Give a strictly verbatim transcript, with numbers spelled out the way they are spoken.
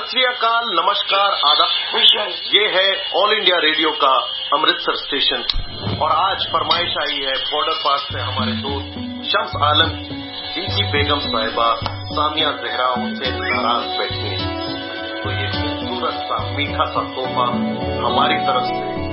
सत श्री अकाल, नमस्कार, आदाब। ये है ऑल इंडिया रेडियो का अमृतसर स्टेशन और आज फरमाइश आई है बॉर्डर पास से हमारे दोस्त शम्स आलम, जिनकी बेगम साहिबा सामिया जहरा उनसे नाराज बैठी है। तो ये खूबसूरत सा मीठा सा तोहफा हमारी तरफ से